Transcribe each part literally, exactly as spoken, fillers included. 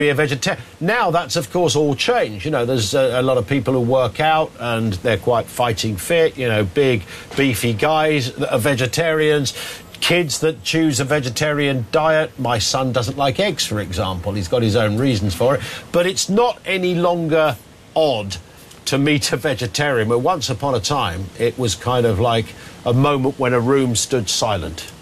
be a vegetarian. Now that's, of course, all changed. You know, there's a, a lot of people who work out and they're quite fighting fit, you know, big, beefy guys that are vegetarians. Kids that choose a vegetarian diet. My son doesn't like eggs, for example. He's got his own reasons for it. But it's not any longer odd to meet a vegetarian, where once upon a time it was kind of like a moment when a room stood silent.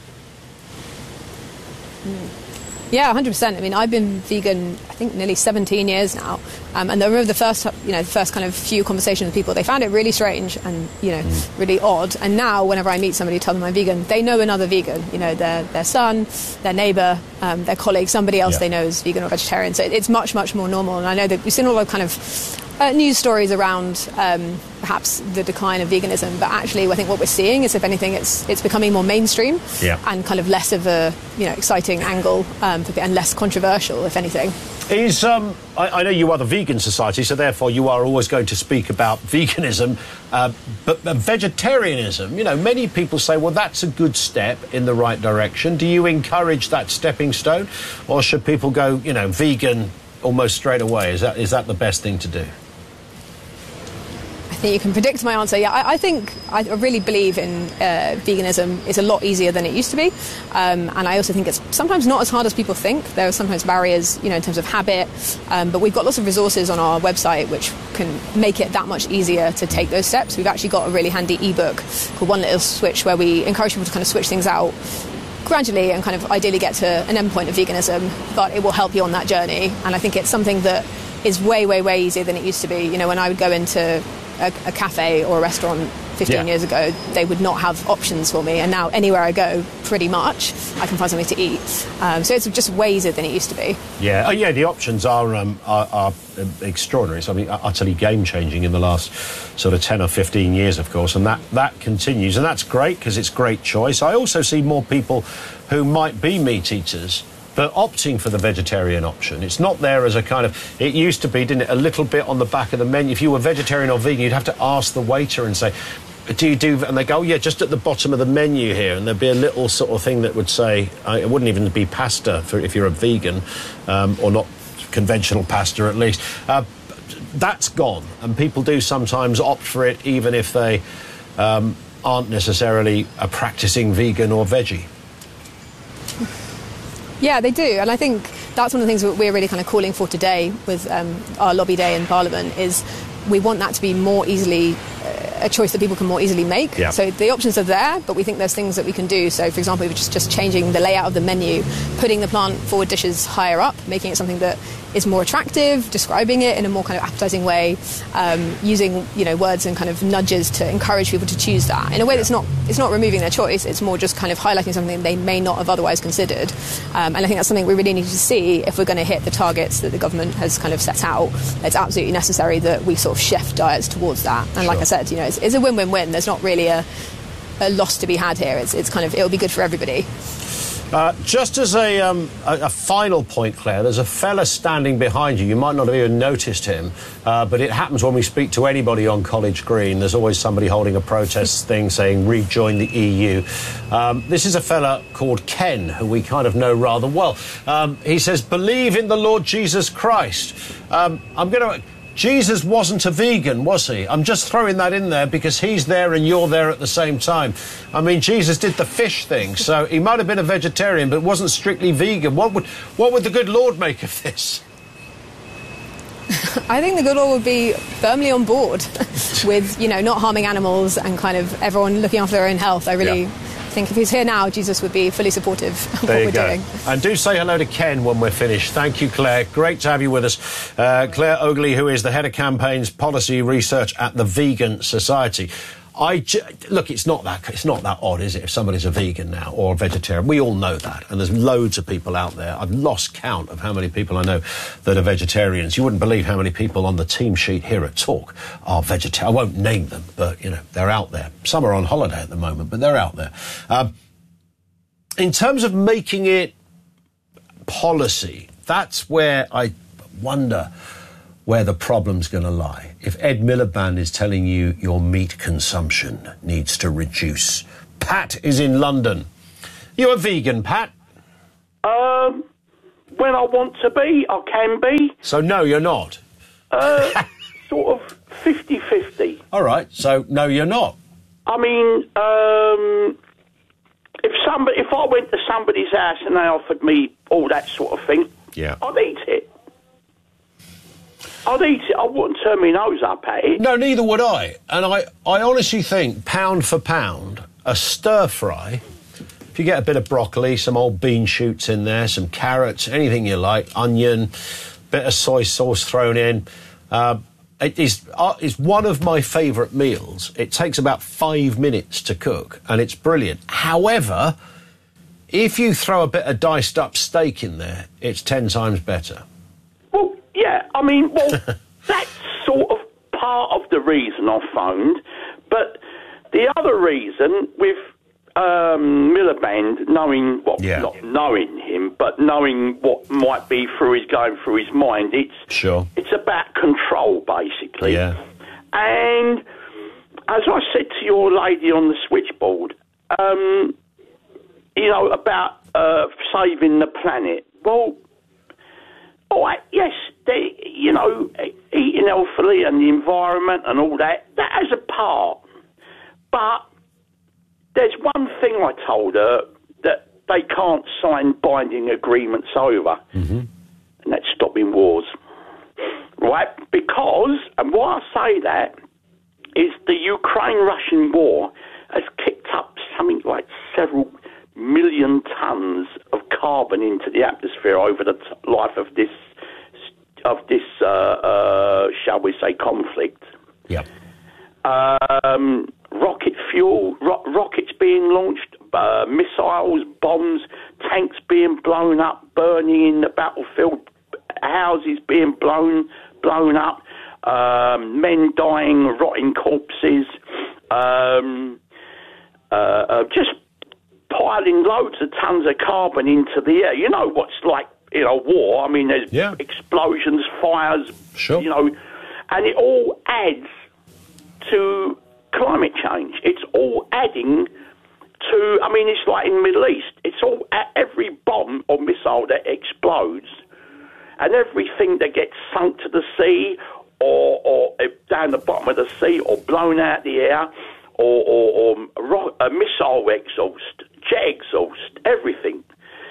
Mm. Yeah, one hundred percent. I mean, I've been vegan, I think, nearly seventeen years now. Um, and I remember the first, you know, the first kind of few conversations with people, they found it really strange and, you know, mm. really odd. And now, whenever I meet somebody, tell them I'm vegan, they know another vegan. You know, their their son, their neighbour, um, their colleague, somebody else yeah. they know is vegan or vegetarian. So it's much, much more normal. And I know that we've seen a lot of kind of uh, news stories around um, perhaps the decline of veganism, but actually I think what we're seeing is, if anything, it's it's becoming more mainstream yeah. and kind of less of a, you know, exciting angle um, for, and less controversial, if anything. Is um, I, I know you are the Vegan Society, so therefore you are always going to speak about veganism, uh, but uh, vegetarianism, you know, many people say, well, that's a good step in the right direction. Do you encourage that stepping stone, or should people go, you know, vegan almost straight away? Is that is that the best thing to do? I think you can predict my answer. Yeah, I, I think I really believe in uh, veganism. It's a lot easier than it used to be, um, and I also think it's sometimes not as hard as people think. There are sometimes barriers, you know, in terms of habit, um, but we've got lots of resources on our website which can make it that much easier to take those steps. We've actually got a really handy ebook called One Little Switch, where we encourage people to kind of switch things out gradually and kind of ideally get to an endpoint of veganism, but it will help you on that journey. And I think it's something that is way, way, way easier than it used to be. You know, when I would go into a, a cafe or a restaurant fifteen yeah. years ago, they would not have options for me, and now anywhere I go, pretty much, I can find something to eat. Um, so it's just way easier than it used to be. Yeah, oh, yeah, the options are, um, are, are extraordinary. So, I mean, utterly game-changing in the last sort of ten or fifteen years, of course, and that, that continues, and that's great because it's great choice. I also see more people who might be meat eaters but opting for the vegetarian option. It's not there as a kind of... It used to be, didn't it, a little bit on the back of the menu. If you were vegetarian or vegan, you'd have to ask the waiter and say, do you do... And they go, oh, yeah, just at the bottom of the menu here. And there'd be a little sort of thing that would say... Uh, it wouldn't even be pasta for if you're a vegan, um, or not conventional pasta at least. Uh, that's gone. And people do sometimes opt for it even if they um, aren't necessarily a practising vegan or veggie. Yeah, they do, and I think that's one of the things that we're really kind of calling for today with um, our lobby day in Parliament, is we want that to be more easily uh, a choice that people can more easily make. Yeah. So the options are there, but we think there's things that we can do. So, for example, just, just changing the layout of the menu, putting the plant-forward dishes higher up, making it something that is more attractive, describing it in a more kind of appetising way, um, using, you know, words and kind of nudges to encourage people to choose that in a way that's not, it's not removing their choice, it's more just kind of highlighting something they may not have otherwise considered. Um, and I think that's something we really need to see if we're going to hit the targets that the government has kind of set out. It's absolutely necessary that we sort of shift diets towards that. And sure. like I said, you know, it's, it's a win-win-win. There's not really a, a loss to be had here. It's, it's kind of, it'll be good for everybody. Uh, just as a, um, a, a final point, Claire, there's a fella standing behind you. You might not have even noticed him, uh, but it happens when we speak to anybody on College Green. There's always somebody holding a protest thing saying, rejoin the E U. Um, this is a fella called Ken, who we kind of know rather well. Um, he says, believe in the Lord Jesus Christ. Um, I'm going to... Jesus wasn't a vegan, was he? I'm just throwing that in there because he's there and you're there at the same time. I mean, Jesus did the fish thing, so he might have been a vegetarian, but wasn't strictly vegan. What would, what would the good Lord make of this? I think the good Lord would be firmly on board with, you know, not harming animals and kind of everyone looking after their own health. I really... Yeah. I think if he's here now, Jesus would be fully supportive of there what we're go. doing. And do say hello to Ken when we're finished. Thank you, Claire. Great to have you with us. Uh, Claire Ogley, who is the head of campaigns policy research at the Vegan Society. I j look, it's not that it's not that odd, is it, if somebody's a vegan now or a vegetarian? We all know that, and there's loads of people out there. I've lost count of how many people I know that are vegetarians. You wouldn't believe how many people on the team sheet here at Talk are vegetarian. I won't name them, but you know they're out there. Some are on holiday at the moment, but they're out there. Um, in terms of making it policy, that's where I wonder where the problem's going to lie. If Ed Miliband is telling you your meat consumption needs to reduce. Pat is in London. You a vegan, Pat? Um, when I want to be, I can be. So, no, you're not? Uh, sort of fifty-fifty. All right, so, no, you're not? I mean, um, if somebody, if I went to somebody's house and they offered me all that sort of thing, yeah. I'd eat it. I'd eat it. I wouldn't turn my nose up at it. No, neither would I. And I, I honestly think, pound for pound, a stir-fry, if you get a bit of broccoli, some old bean shoots in there, some carrots, anything you like, onion, bit of soy sauce thrown in, uh, it is, uh, is one of my favourite meals. It takes about five minutes to cook, and it's brilliant. However, if you throw a bit of diced up steak in there, it's ten times better. Well, yeah, I mean, well, that's sort of part of the reason I phoned, but the other reason with um, Miliband, knowing, well, yeah. not knowing him, but knowing what might be through his going through his mind, it's sure. it's about control, basically. Yeah. And as I said to your lady on the switchboard, um, you know, about uh, saving the planet. Well, all right, yes, they, you know, eating healthily and the environment and all that, that has a part. But there's one thing I told her that they can't sign binding agreements over, mm-hmm. and that's stopping wars. Right? Because, and why I say that, is the Ukraine-Russian war has kicked up something like several million tonnes of carbon into the atmosphere over the t- life of this, of this, uh, uh, shall we say, conflict. Yep. Um, rocket fuel, ro- rockets being launched, uh, missiles, bombs, tanks being blown up, burning in the battlefield, houses being blown, blown up, um, men dying, rotting corpses, um, uh, uh, just piling loads of tons of carbon into the air. You know what's like in a war. I mean, there's yeah. explosions, fires, sure. you know, and it all adds to climate change. It's all adding to, I mean, it's like in the Middle East. It's all, every bomb or missile that explodes and everything that gets sunk to the sea or, or down the bottom of the sea or blown out the air or, or, or ro- a missile exhaust, jet exhaust, everything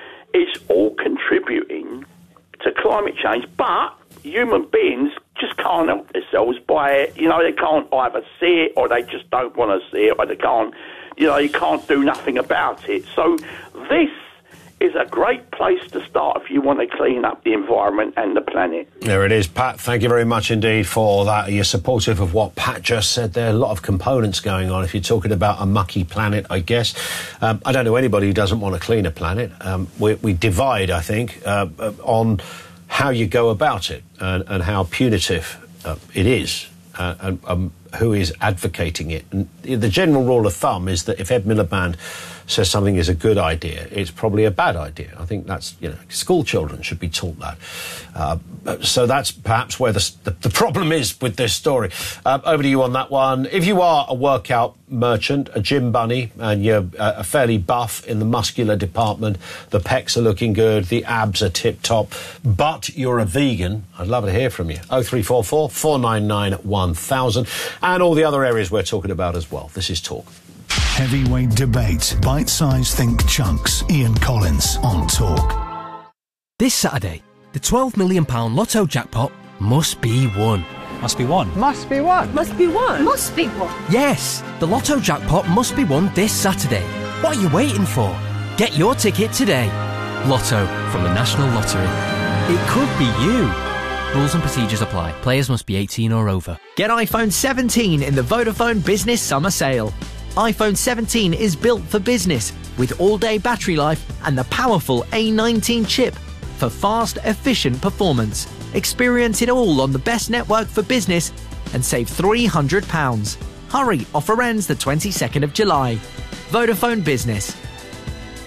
is all contributing to climate change. But human beings just can't help themselves by it. You know, they can't either see it or they just don't want to see it, or they can't, you know, you can't do nothing about it. So this is a great place to start if you want to clean up the environment and the planet. There it is, Pat. Thank you very much indeed for that. You're supportive of what Pat just said there. A lot of components going on if you're talking about a mucky planet, I guess. Um, I don't know anybody who doesn't want a cleaner planet. Um, we, we divide, I think, uh, on how you go about it and, and how punitive uh, it is uh, and um, who is advocating it. And the general rule of thumb is that if Ed Miliband says something is a good idea, it's probably a bad idea. I think that's, you know, school children should be taught that. Uh, so that's perhaps where the, the, the problem is with this story. Uh, over to you on that one. If you are a workout merchant, a gym bunny, and you're uh, fairly buff in the muscular department, the pecs are looking good, the abs are tip-top, but you're a vegan, I'd love to hear from you. oh three four four, four nine nine, one thousand, and all the other areas we're talking about as well. This is Talk. Heavyweight debate, bite-sized think chunks. Ian Collins on Talk. This Saturday, the twelve million pounds Lotto jackpot must be won. Must be won. Must be won. Must be won. Must be won. Yes, the Lotto jackpot must be won this Saturday. What are you waiting for? Get your ticket today. Lotto from the National Lottery. It could be you. Rules and procedures apply. Players must be eighteen or over. Get iPhone seventeen in the Vodafone Business Summer Sale. iPhone seventeen is built for business with all-day battery life and the powerful A nineteen chip for fast, efficient performance. Experience it all on the best network for business and save three hundred pounds. Hurry, offer ends the twenty-second of July. Vodafone Business.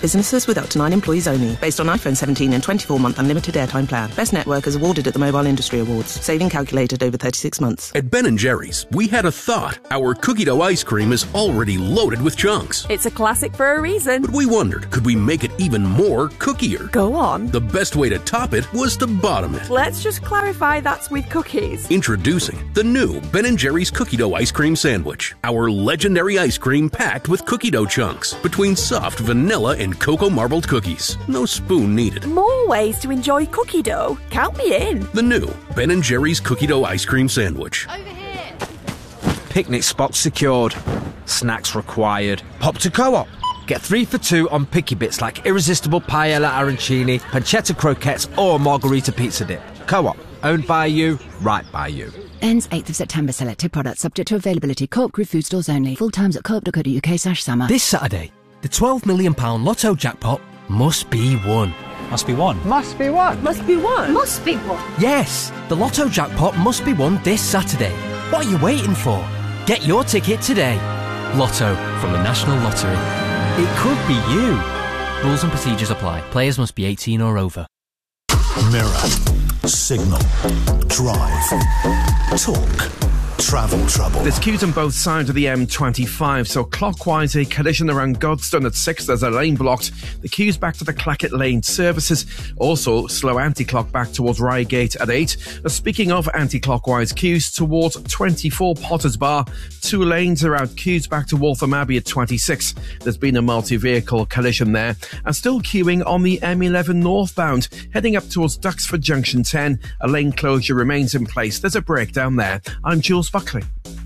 Businesses with up to nine employees only. Based on iPhone seventeen and twenty-four month unlimited airtime plan. Best network is awarded at the Mobile Industry Awards. Saving calculated over thirty-six months. At Ben and Jerry's, we had a thought. Our cookie dough ice cream is already loaded with chunks. It's a classic for a reason. But we wondered, could we make it even more cookier? Go on. The best way to top it was to bottom it. Let's just clarify that's with cookies. Introducing the new Ben and Jerry's cookie dough ice cream sandwich. Our legendary ice cream packed with cookie dough chunks between soft vanilla and cocoa marbled cookies. No spoon needed. More ways to enjoy cookie dough. Count me in. The new Ben and Jerry's cookie dough ice cream sandwich. Over here. Picnic spots secured. Snacks required. Pop to Co-op. Get three for two on picky bits like irresistible paella arancini, pancetta croquettes or margarita pizza dip. Co-op. Owned by you, right by you. Ends eighth of September. Selected products subject to availability. Co-op Group food stores only. Full times at co-op dot co dot uk slash summer. This Saturday, the twelve million pounds lotto jackpot must be won. Must be won. Must be won. Must be won. Must be one. Yes, the lotto jackpot must be won this Saturday. What are you waiting for? Get your ticket today. Lotto from the National Lottery. It could be you. Rules and procedures apply. Players must be eighteen or over. Mirror, Signal, Drive, Talk, Travel Trouble. There's queues on both sides of the M twenty-five, so clockwise a collision around Godstone at six, there's a lane blocked. The queues back to the Clackett Lane services. Also, slow anti-clock back towards Reigate at eight. Uh, speaking of anti-clockwise queues towards twenty-four Potters Bar, two lanes are out, queues back to Waltham Abbey at twenty-six. There's been a multi-vehicle collision there. And still queuing on the M eleven northbound, heading up towards Duxford Junction ten. A lane closure remains in place. There's a breakdown there. I'm Jules Buckley.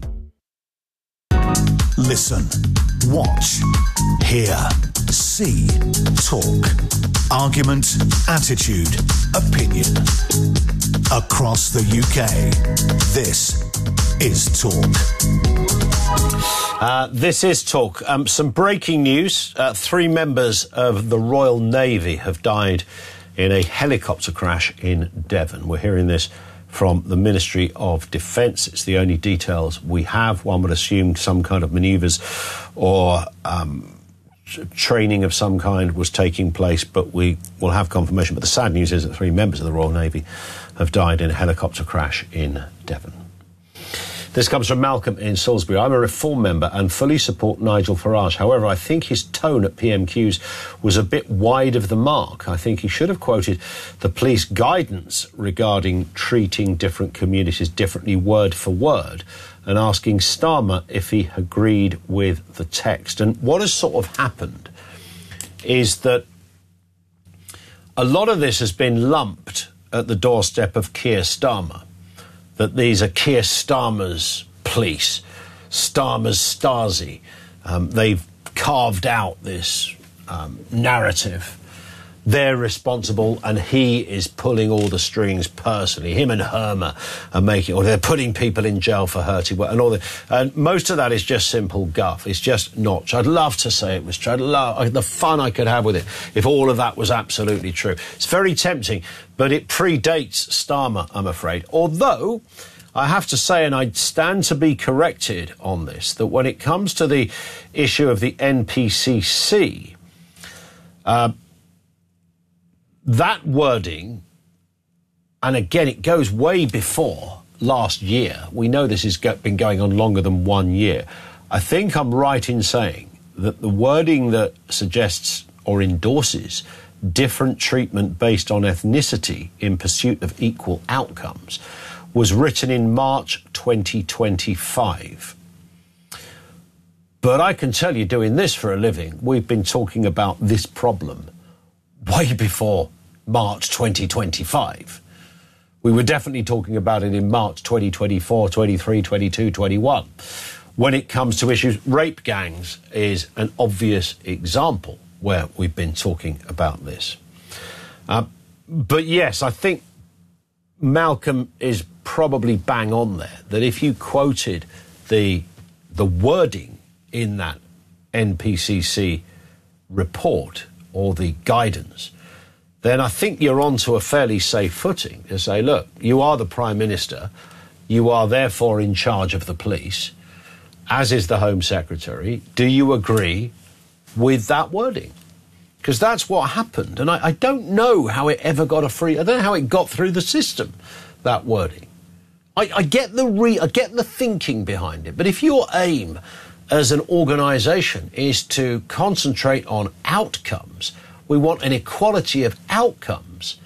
Listen, watch, hear, see, talk. Argument, attitude, opinion. Across the U K, this is Talk. Uh, this is Talk. Um, some breaking news. Uh, three members of the Royal Navy have died in a helicopter crash in Devon. We're hearing this from the Ministry of Defence. It's the only details we have. One would assume some kind of manoeuvres or um, training of some kind was taking place, but we will have confirmation. But the sad news is that three members of the Royal Navy have died in a helicopter crash in Devon. This comes from Malcolm in Salisbury. I'm a Reform member and fully support Nigel Farage. However, I think his tone at P M Qs was a bit wide of the mark. I think he should have quoted the police guidance regarding treating different communities differently word for word and asking Starmer if he agreed with the text. And what has sort of happened is that a lot of this has been lumped at the doorstep of Keir Starmer. That these are Keir Starmer's police, Starmer's Stasi. Um, they've carved out this um, narrative. They're responsible and he is pulling all the strings personally. Him and Hermer are making, or they're putting people in jail for hurting and all that. And most of that is just simple guff. It's just not. I'd love to say it was true. I'd love the fun I could have with it if all of that was absolutely true. It's very tempting, but it predates Starmer, I'm afraid. Although I have to say, and I stand to be corrected on this, that when it comes to the issue of the N P C C, uh, that wording, and again, it goes way before last year. We know this has been going on longer than one year. I think I'm right in saying that the wording that suggests or endorses different treatment based on ethnicity in pursuit of equal outcomes was written in March twenty twenty-five. But I can tell you, doing this for a living, we've been talking about this problem way before March twenty twenty-five. We were definitely talking about it in March twenty twenty-four, twenty-three, twenty-two, twenty-one. When it comes to issues, rape gangs is an obvious example where we've been talking about this. Uh, but yes, I think Malcolm is probably bang on there, that if you quoted the the wording in that N P C C report or the guidance, then I think you're onto a fairly safe footing to say, look, you are the Prime Minister, you are therefore in charge of the police, as is the Home Secretary. Do you agree with that wording? because that's what happened. And I, I don't know how it ever got a free... I don't know how it got through the system, that wording. I, I get the re, I get the thinking behind it, but if your aim as an organisation is to concentrate on outcomes, we want an equality of outcomes,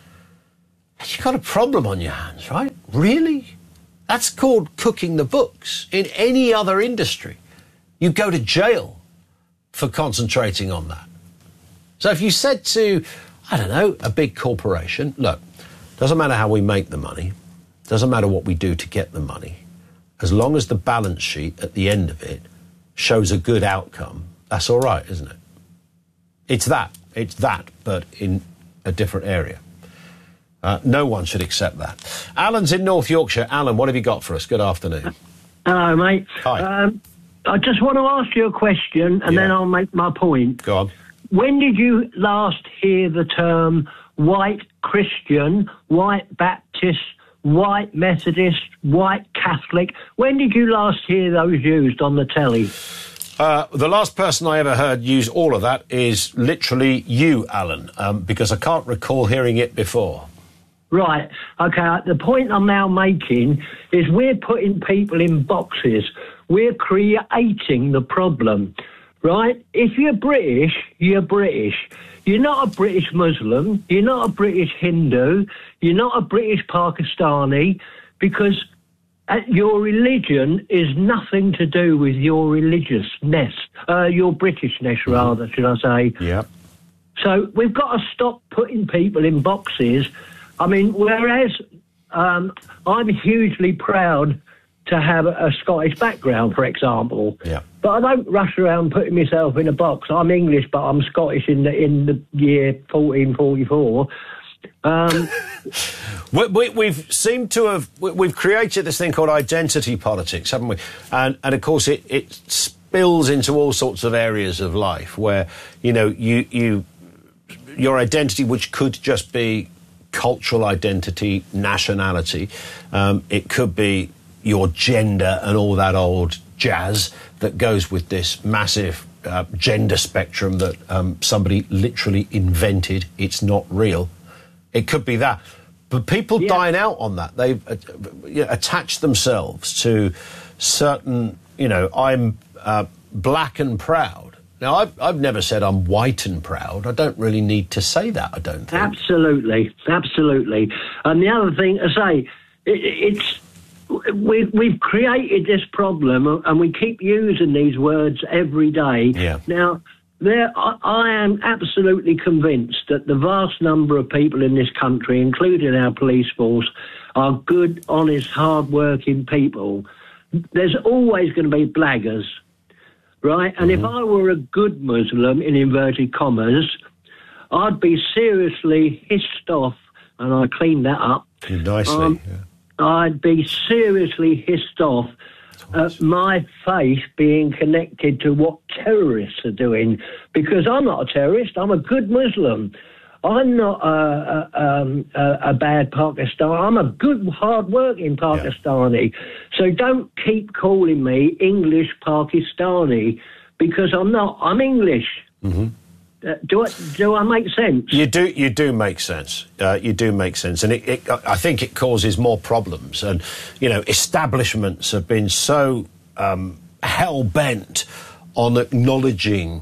you've got a problem on your hands, right? Really? That's called cooking the books. In any other industry, you go to jail for concentrating on that. So if you said to, I don't know, a big corporation, look, doesn't matter how we make the money, doesn't matter what we do to get the money, as long as the balance sheet at the end of it shows a good outcome, that's all right, isn't it? It's that. It's that, but in a different area. Uh, no one should accept that. Alan's in North Yorkshire. Alan, what have you got for us? Good afternoon. Hello, mate. Hi. Um, I just want to ask you a question, and Yeah. then I'll make my point. Go on. When did you last hear the term white Christian, white Baptist, white Methodist, white Catholic? When did you last hear those used on the telly? Uh, the last person I ever heard use all of that is literally you, Alan, um, because I can't recall hearing it before. Right. Okay. The point I'm now making is we're putting people in boxes. We're creating the problem, right? If you're British, you're British. You're not a British Muslim. You're not a British Hindu. You're not a British Pakistani, because your religion is nothing to do with your religiousness, uh, your Britishness, rather, should I say. Yeah. So we've got to stop putting people in boxes. I mean, whereas um, I'm hugely proud to have a, a Scottish background, for example. Yeah. But I don't rush around putting myself in a box. I'm English, but I'm Scottish in the in the year fourteen forty-four. Um, we, we, we've seemed to have we, we've created this thing called identity politics, haven't we? And and of course it it spills into all sorts of areas of life where you know you you your identity, which could just be cultural identity, nationality, um, it could be your gender and all that old jazz that goes with this massive uh, gender spectrum that um, somebody literally invented. It's not real. It could be that. But people Yeah. dine out on that. They've uh, you know, attached themselves to certain, you know, I'm uh, black and proud. Now, I've, I've never said I'm white and proud. I don't really need to say that, I don't think. Absolutely, absolutely. And the other thing to say, it, it's we've, we've created this problem, and we keep using these words every day. Yeah. Now, there, I, I am absolutely convinced that the vast number of people in this country, including our police force, are good, honest, hard-working people. There's always going to be blaggers. Right, and Mm-hmm. if I were a good Muslim, in inverted commas, I'd be seriously hissed off, and I cleaned that up. Nicely. Um, yeah. I'd be seriously hissed off at my faith being connected to what terrorists are doing, because I'm not a terrorist, I'm a good Muslim. I'm not a, a, um, a, a bad Pakistani. I'm a good, hard-working Pakistani. Yeah. So don't keep calling me English Pakistani, because I'm not. I'm English. Mm-hmm. Uh, do I do I make sense? You do. You do make sense. Uh, you do make sense, and it, it, I think it causes more problems. And you know, establishments have been so um, hell bent on acknowledging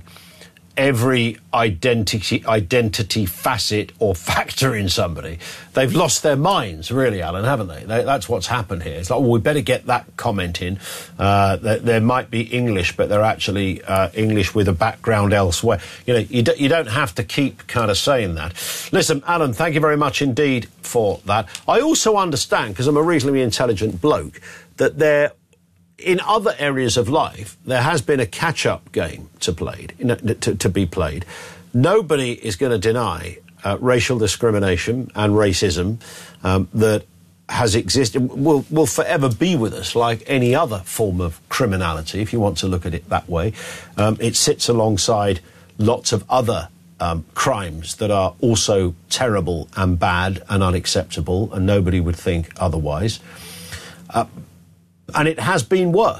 every identity identity facet or factor in somebody. They've lost their minds, really, Alan, haven't they? they that's what's happened here. It's like, well, we better get that comment in. Uh, that there might be English, but they're actually uh, English with a background elsewhere. You know, you, do, you don't have to keep kind of saying that. Listen, Alan, thank you very much indeed for that. I also understand, because I'm a reasonably intelligent bloke, that there in other areas of life, there has been a catch-up game to played, to, to be played. Nobody is going to deny uh, racial discrimination and racism um, that has existed, will, will forever be with us, like any other form of criminality, if you want to look at it that way. Um, it sits alongside lots of other um, crimes that are also terrible and bad and unacceptable, and nobody would think otherwise. Uh, And it has been worse.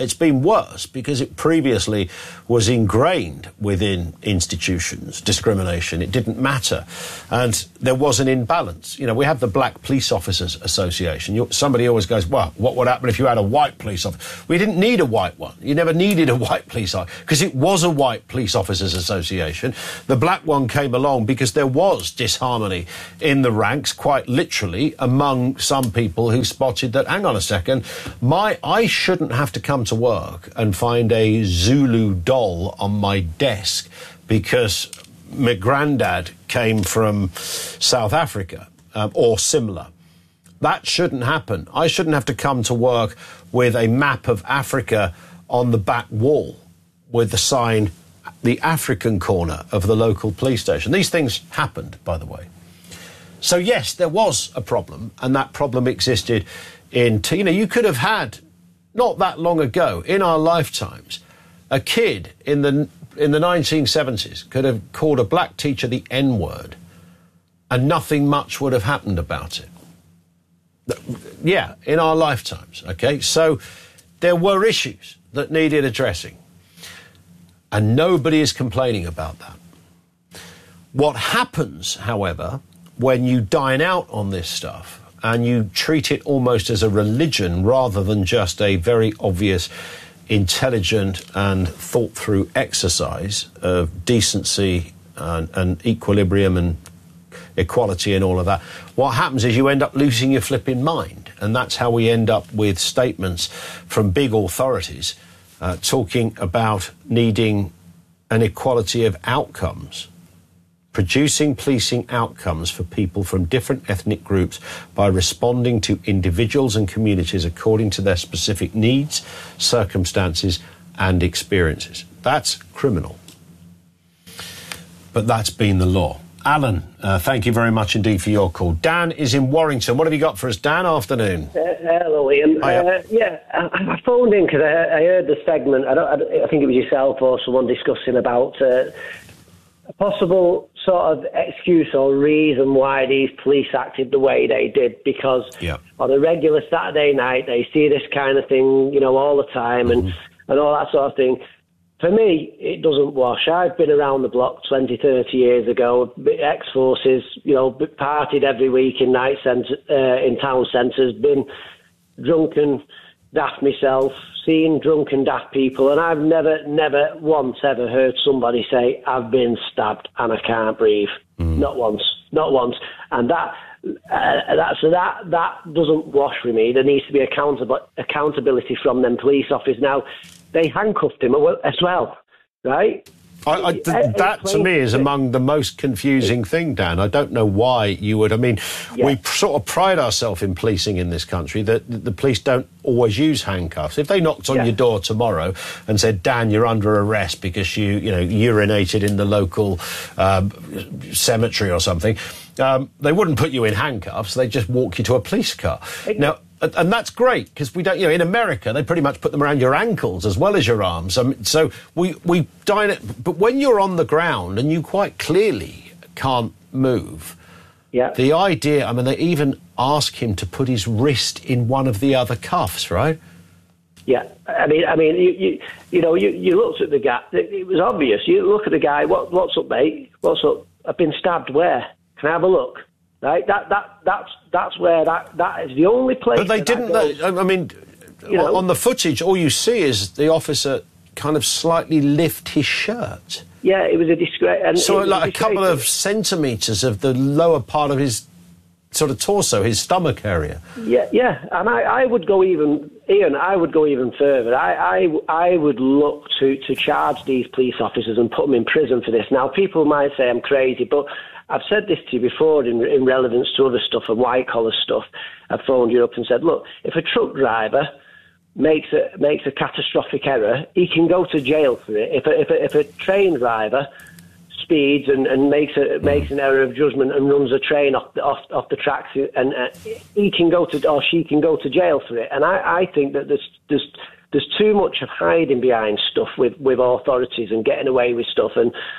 It's been worse because it previously was ingrained within institutions, discrimination. It didn't matter. And there was an imbalance. You know, we have the Black Police Officers Association. You, somebody always goes, well, what would happen if you had a white police officer? We didn't need a white one. You never needed a white police officer because it was a white police officers association. The black one came along because there was disharmony in the ranks, quite literally, among some people who spotted that, hang on a second, my I shouldn't have to come to work and find a Zulu doll on my desk because my granddad came from South Africa um, or similar. That shouldn't happen. I shouldn't have to come to work with a map of Africa on the back wall with the sign, the African corner of the local police station. These things happened, by the way. So, yes, there was a problem, and that problem existed in, you know, you could have had, not that long ago, in our lifetimes, a kid in the in the nineteen seventies could have called a black teacher the N-word, and nothing much would have happened about it. Yeah, in our lifetimes, OK? So there were issues that needed addressing, and nobody is complaining about that. What happens, however, when you dine out on this stuff and you treat it almost as a religion rather than just a very obvious, intelligent and thought-through exercise of decency and, and equilibrium and equality and all of that, what happens is you end up losing your flipping mind. And that's how we end up with statements from big authorities uh, talking about needing an equality of outcomes, producing policing outcomes for people from different ethnic groups by responding to individuals and communities according to their specific needs, circumstances and experiences. That's criminal. But that's been the law. Alan, uh, thank you very much indeed for your call. Dan is in Warrington. What have you got for us, Dan? Afternoon. Uh, hello, Ian. Uh, yeah, I, I phoned in because I, I heard the segment. I, don't, I, I think it was yourself or someone discussing about uh, a possible sort of excuse or reason why these police acted the way they did, because yeah. on a regular Saturday night they see this kind of thing, you know, all the time, mm-hmm. and, and all that sort of thing. For me, it doesn't wash. I've been around the block twenty, thirty years ago, ex-forces, you know, partied every week in night centre, uh, in town centres, been drunk and daft myself, seen drunk and daft people, and I've never, never once ever heard somebody say, I've been stabbed and I can't breathe. Mm. Not once. Not once. And that, uh, that, so that, that doesn't wash with me. There needs to be accountable, accountability from them police officers. Now, they handcuffed him as well, right? I, I, th- that, to me, is among the most confusing thing, Dan. I don't know why you would. I mean, yeah. we sort of pride ourselves in policing in this country that the police don't always use handcuffs. If they knocked on yeah. your door tomorrow and said, Dan, you're under arrest because you, you know, urinated in the local um, cemetery or something, um, they wouldn't put you in handcuffs. They'd just walk you to a police car. Exactly. Now, and that's great, because we don't, you know, in America, they pretty much put them around your ankles as well as your arms. Um, so we, we dine it. But when you're on the ground and you quite clearly can't move, yeah. the idea, I mean, they even ask him to put his wrist in one of the other cuffs, right? Yeah. I mean, I mean, you, you, you know, you, you looked at the guy. It was obvious. You look at the guy, what, what's up, mate? What's up? I've been stabbed where? Can I have a look? Right, that that that's that's where that that is the only place. But they didn't. I, go, I mean, you know, on the footage, all you see is the officer kind of slightly lift his shirt. Yeah, it was a disgrace. And so, like a, a couple of centimetres of the lower part of his sort of torso, his stomach area. Yeah, yeah, and I, I would go even, Ian. I would go even further. I, I I would look to to charge these police officers and put them in prison for this. Now, people might say I'm crazy, but I've said this to you before in, in relevance to other stuff and white-collar stuff. I've phoned you up and said, look, if a truck driver makes a makes a catastrophic error, he can go to jail for it. If a, if a, if a train driver speeds and, and makes a makes an error of judgment and runs a train off the, off, off the tracks, and uh, he can go to, or she can go to jail for it. And I, I think that there's there's there's too much of hiding behind stuff with, with authorities and getting away with stuff. And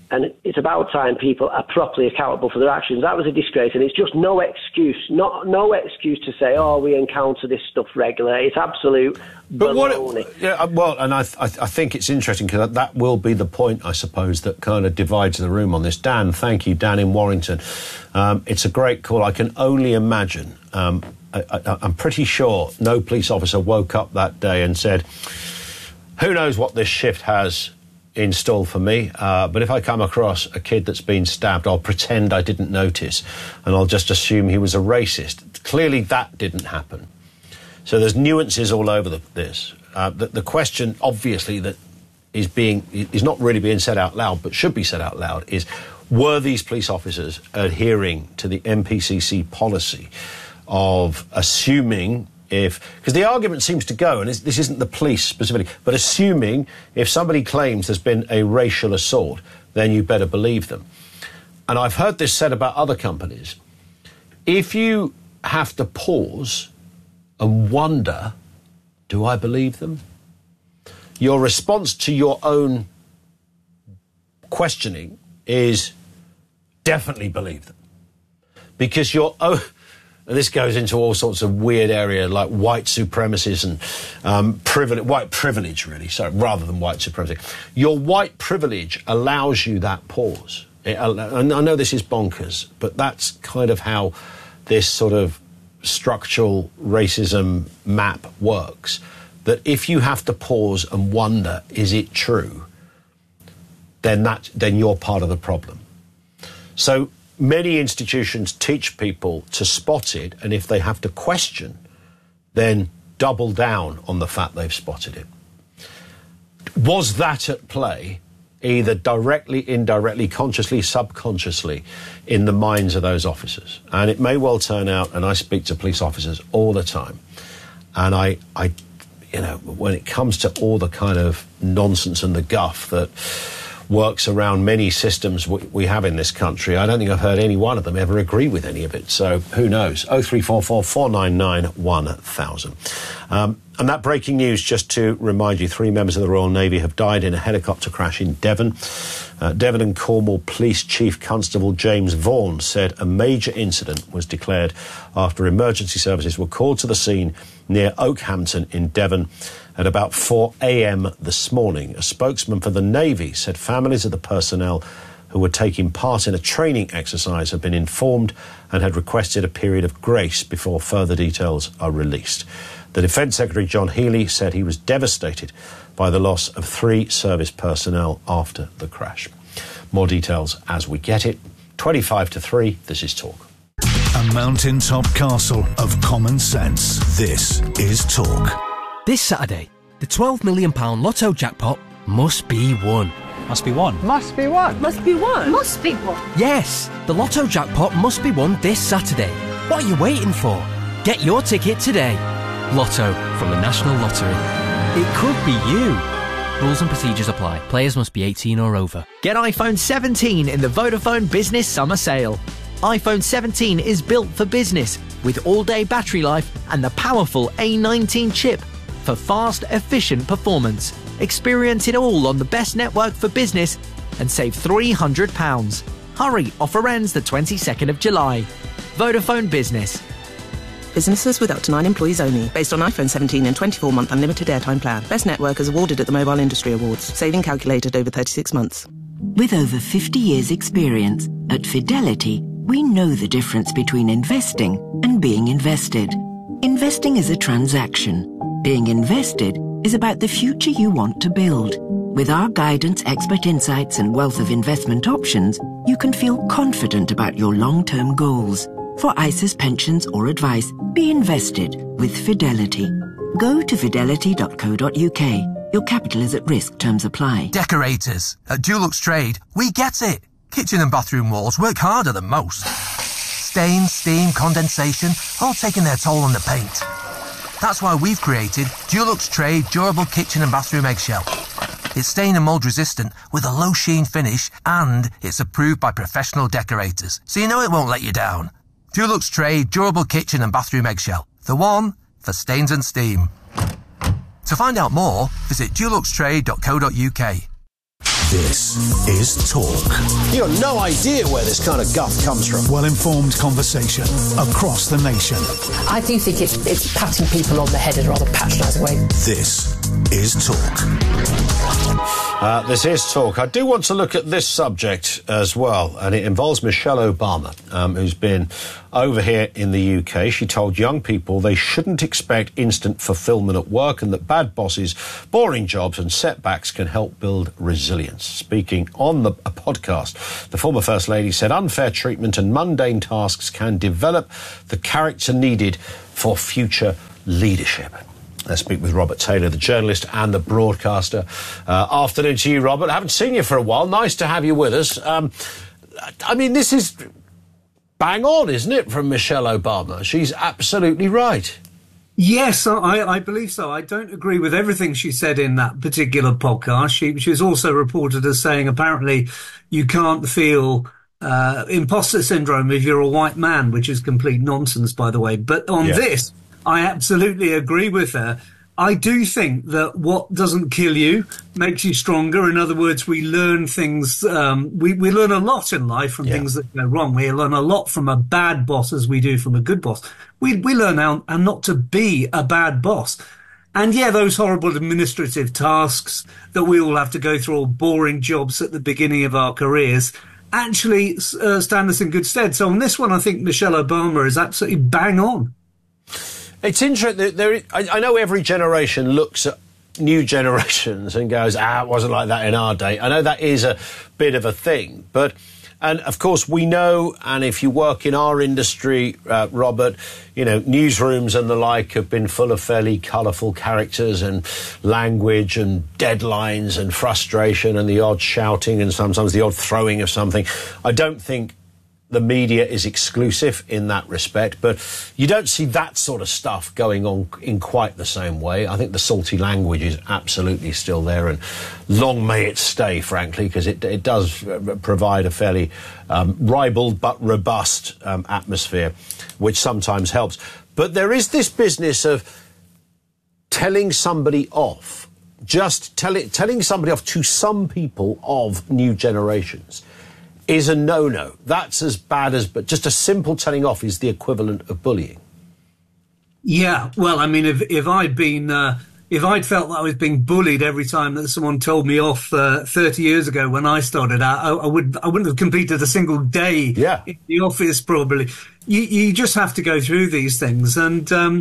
And it's about time people are properly accountable for their actions. That was a disgrace, and it's just no excuse, not no excuse to say, "Oh, we encounter this stuff regularly." It's absolute But baloney. what? Yeah, well, and I, I, I think it's interesting because that will be the point, I suppose, that kind of divides the room on this. Dan, thank you, Dan in Warrington. Um, it's a great call. I can only imagine. Um, I, I, I'm pretty sure no police officer woke up that day and said, "Who knows what this shift has in store for me, uh, but if I come across a kid that's been stabbed, I'll pretend I didn't notice and I'll just assume he was a racist." Clearly that didn't happen. So there's nuances all over the, this. Uh, the, the question, obviously, that is being is not really being said out loud, but should be said out loud, is were these police officers adhering to the N P C C policy of assuming if, because the argument seems to go, and this isn't the police specifically, but assuming if somebody claims there's been a racial assault, then you better believe them. And I've heard this said about other companies. If you have to pause and wonder, do I believe them? Your response to your own questioning is definitely believe them. Because your own... And this goes into all sorts of weird area like white supremacists and um, privilege, white privilege, really, sorry, rather than white supremacy. Your white privilege allows you that pause. It, and I know this is bonkers, but that's kind of how this sort of structural racism map works. That if you have to pause and wonder, is it true, then that then you're part of the problem. So many institutions teach people to spot it, and if they have to question, then double down on the fact they've spotted it. Was that at play, either directly, indirectly, consciously, subconsciously, in the minds of those officers? And it may well turn out, and I speak to police officers all the time, and I, I you know, when it comes to all the kind of nonsense and the guff that works around many systems we, we have in this country, I don't think I've heard any one of them ever agree with any of it. So who knows? oh three four four, four nine nine, one thousand. Um, and that breaking news, just to remind you, three members of the Royal Navy have died in a helicopter crash in Devon. Uh, Devon and Cornwall Police Chief Constable James Vaughan said a major incident was declared after emergency services were called to the scene near Oakhampton in Devon at about four a.m. this morning. A spokesman for the Navy said families of the personnel who were taking part in a training exercise have been informed and had requested a period of grace before further details are released. The Defence Secretary John Healey said he was devastated by the loss of three service personnel after the crash. More details as we get it. twenty-five to three, this is Talk. A mountaintop castle of common sense. This is Talk. This Saturday, the twelve million pounds Lotto jackpot must be won. Must be won. Must be won. Must be won. Must be won. Yes, the Lotto jackpot must be won this Saturday. What are you waiting for? Get your ticket today. Lotto from the National Lottery. It could be you. Rules and procedures apply. Players must be eighteen or over. Get iPhone seventeen in the Vodafone Business Summer Sale. iPhone seventeen is built for business with all-day battery life and the powerful A nineteen chip for fast, efficient performance. Experience it all on the best network for business and save three hundred pounds. Hurry, offer ends the twenty-second of July. Vodafone Business. Businesses with up to nine employees only. Based on iPhone seventeen and twenty-four month unlimited airtime plan. Best network is awarded at the Mobile Industry Awards. Saving calculated over thirty-six months. With over fifty years experience, at Fidelity, we know the difference between investing and being invested. Investing is a transaction. Being invested is about the future you want to build. With our guidance, expert insights, and wealth of investment options, you can feel confident about your long-term goals. For I S As, pensions, or advice, be invested with Fidelity. Go to fidelity dot co dot uk. Your capital is at risk. Terms apply. Decorators. At Dulux Trade, we get it. Kitchen and bathroom walls work harder than most. Stain, steam, condensation, all taking their toll on the paint. That's why we've created Dulux Trade Durable Kitchen and Bathroom Eggshell. It's stain and mould resistant with a low sheen finish, and it's approved by professional decorators, so you know it won't let you down. Dulux Trade Durable Kitchen and Bathroom Eggshell. The one for stains and steam. To find out more, visit dulux trade dot co dot uk. This is Talk. You got no idea where this kind of guff comes from. Well-informed conversation across the nation. I do think it's, it's patting people on the head in a rather patronising way. This is Talk. Uh, this is Talk. I do want to look at this subject as well, and it involves Michelle Obama, um, who's been over here in the U K. She told young people they shouldn't expect instant fulfilment at work and that bad bosses, boring jobs and setbacks can help build resilience. Speaking on the, a podcast, the former First Lady said unfair treatment and mundane tasks can develop the character needed for future leadership. Let's speak with Robert Taylor, the journalist and the broadcaster. Uh, afternoon to you, Robert. I haven't seen you for a while. Nice to have you with us. Um, I mean, this is bang on, isn't it, from Michelle Obama? She's absolutely right. Yes, I, I believe so. I don't agree with everything she said in that particular podcast. She, she was also reported as saying apparently you can't feel uh, imposter syndrome if you're a white man, which is complete nonsense, by the way. But on yeah. this, I absolutely agree with her. I do think that what doesn't kill you makes you stronger. In other words, we learn things, um, we, we learn a lot in life from yeah. things that go wrong. We learn a lot from a bad boss as we do from a good boss. We, we learn how and not to be a bad boss. And yeah, those horrible administrative tasks that we all have to go through, all boring jobs at the beginning of our careers, actually uh, stand us in good stead. So on this one, I think Michelle Obama is absolutely bang on. It's interesting. There, I, I know every generation looks at new generations and goes, ah, it wasn't like that in our day. I know that is a bit of a thing. But, and of course, we know, and if you work in our industry, uh, Robert, you know, newsrooms and the like have been full of fairly colourful characters and language and deadlines and frustration and the odd shouting and sometimes the odd throwing of something. I don't think the media is exclusive in that respect, but you don't see that sort of stuff going on in quite the same way. I think the salty language is absolutely still there, and long may it stay, frankly, because it, it does provide a fairly um, ribald but robust um, atmosphere, which sometimes helps. But there is this business of telling somebody off, just tell it, telling somebody off to some people of new generations is a no-no. That's as bad as, but just a simple telling off is the equivalent of bullying. Yeah, well, I mean, if if I'd been, uh, if I'd felt that I was being bullied every time that someone told me off uh, thirty years ago when I started out, I, I would, I wouldn't have completed a single day yeah. in the office. Probably, you you just have to go through these things, and um,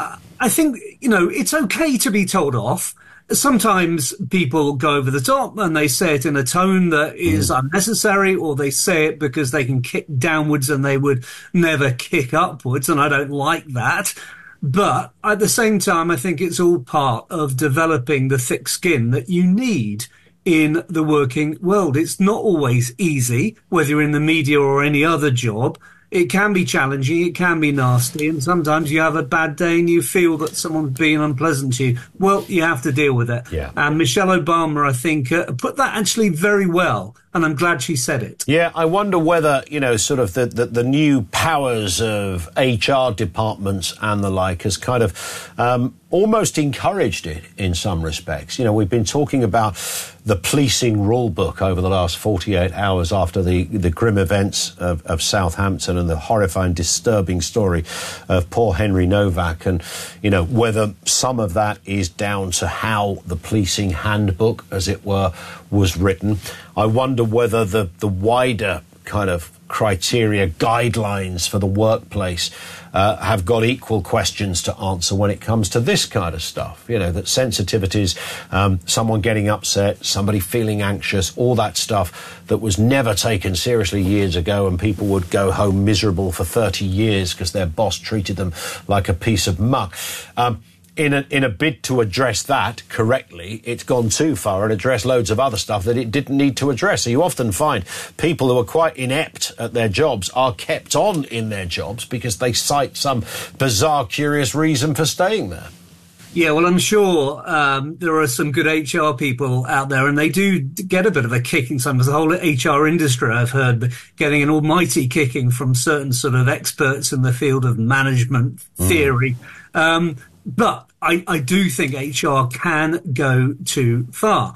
I think you know it's okay to be told off. Sometimes people go over the top and they say it in a tone that is mm. unnecessary, or they say it because they can kick downwards and they would never kick upwards, and I don't like that. But at the same time, I think it's all part of developing the thick skin that you need in the working world. It's not always easy, whether you're in the media or any other job. It can be challenging, it can be nasty, and sometimes you have a bad day and you feel that someone's being unpleasant to you. Well, you have to deal with it. Yeah. And Michelle Obama, I think, uh, put that actually very well, and I'm glad she said it. Yeah, I wonder whether, you know, sort of the, the, the new powers of H R departments and the like has kind of um, almost encouraged it in some respects. You know, we've been talking about the policing rule book over the last forty-eight hours after the, the grim events of, of Southampton and the horrifying, disturbing story of poor Henry Novak, and, you know, whether some of that is down to how the policing handbook, as it were, was written. I wonder whether the, the wider kind of criteria, guidelines for the workplace uh, have got equal questions to answer when it comes to this kind of stuff. You know, that sensitivities, um, someone getting upset, somebody feeling anxious, all that stuff that was never taken seriously years ago, and people would go home miserable for thirty years because their boss treated them like a piece of muck. Um, In a, in a bid to address that correctly, it's gone too far and addressed loads of other stuff that it didn't need to address. So you often find people who are quite inept at their jobs are kept on in their jobs because they cite some bizarre, curious reason for staying there. Yeah, well, I'm sure um, there are some good H R people out there, and they do get a bit of a kicking. Some of the whole H R industry, I've heard, getting an almighty kicking from certain sort of experts in the field of management theory. Mm. Um, but I, I do think H R can go too far.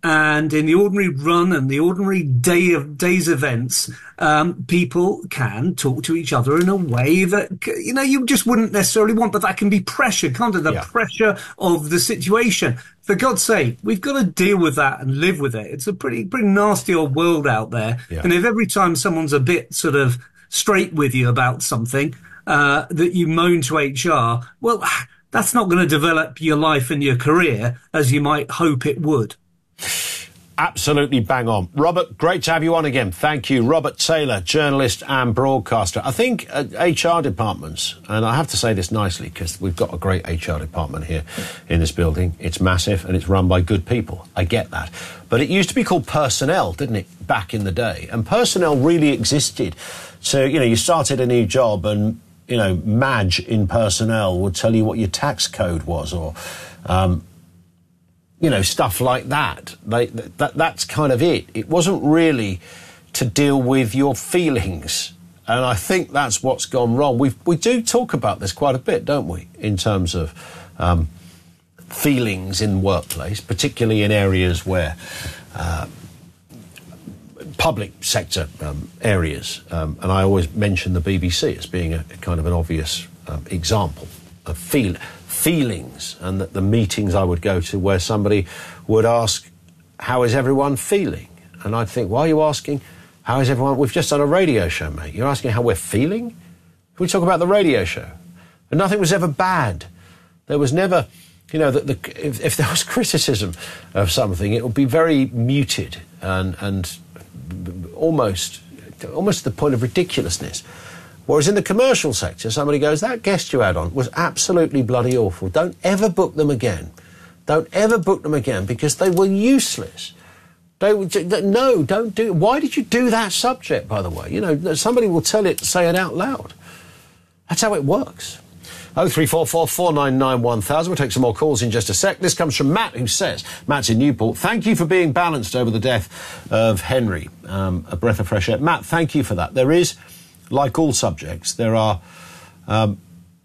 And in the ordinary run and the ordinary day of day's events, um, people can talk to each other in a way that, you know, you just wouldn't necessarily want, but that can be pressure, can't it? The Yeah. pressure of the situation. For God's sake, we've got to deal with that and live with it. It's a pretty, pretty nasty old world out there. Yeah. And if every time someone's a bit sort of straight with you about something, uh, that you moan to H R, well, that's not going to develop your life and your career as you might hope it would. Absolutely bang on. Robert, great to have you on again. Thank you. Robert Taylor, journalist and broadcaster. I think uh, H R departments, and I have to say this nicely because we've got a great H R department here in this building. It's massive and it's run by good people. I get that. But it used to be called personnel, didn't it, back in the day? And personnel really existed. So, you know, you started a new job and, you know, Madge in personnel would tell you what your tax code was or... Um, you know, stuff like that. They, that. That's kind of it. It wasn't really to deal with your feelings. And I think that's what's gone wrong. We we do talk about this quite a bit, don't we, in terms of um, feelings in the workplace, particularly in areas where... Uh, public sector um, areas. Um, and I always mention the B B C as being a, a kind of an obvious um, example of feel feelings, and that the meetings I would go to where somebody would ask, how is everyone feeling? And I'd think, why are you asking, how is everyone? We've just done a radio show, mate. You're asking how we're feeling? Can we talk about the radio show? And nothing was ever bad. There was never, you know, the, the, if, if there was criticism of something, it would be very muted and, and almost, almost to the point of ridiculousness. Whereas in the commercial sector, somebody goes, that guest you had on was absolutely bloody awful. Don't ever book them again. Don't ever book them again because they were useless. They would, no, don't do it. Why did you do that subject, by the way? You know, somebody will tell it, say it out loud. That's how it works. oh three four four, four nine nine, one thousand. We'll take some more calls in just a sec. This comes from Matt, who says, Matt's in Newport, thank you for being balanced over the death of Henry. Um, a breath of fresh air. Matt, thank you for that. There is... Like all subjects, there are, um,